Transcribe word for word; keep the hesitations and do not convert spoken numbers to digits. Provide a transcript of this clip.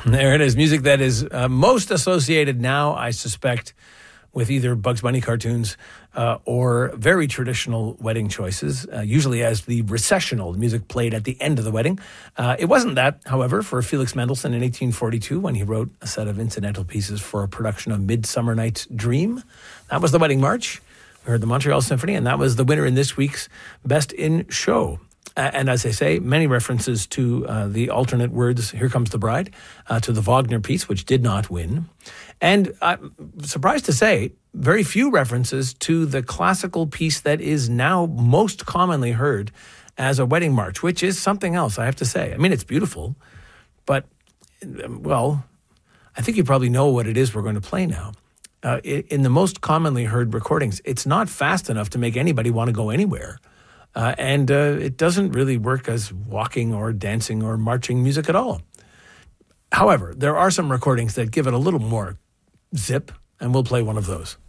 There it is. Music that is uh, most associated now, I suspect, with either Bugs Bunny cartoons uh, or very traditional wedding choices, uh, usually as the recessional music played at the end of the wedding. Uh, it wasn't that, however, for Felix Mendelssohn in eighteen forty-two when he wrote a set of incidental pieces for a production of Midsummer Night's Dream. That was the Wedding March. We heard the Montreal Symphony, and that was the winner in this week's Best in Show. Uh, and as I say, many references to uh, the alternate words, Here Comes the Bride, uh, to the Wagner piece, which did not win. And I'm surprised to say, very few references to the classical piece that is now most commonly heard as a wedding march, which is something else, I have to say. I mean, it's beautiful, but, well, I think you probably know what it is we're going to play now. Uh, in the most commonly heard recordings, it's not fast enough to make anybody want to go anywhere. Uh, and uh, it doesn't really work as walking or dancing or marching music at all. However, there are some recordings that give it a little more zip, and we'll play one of those.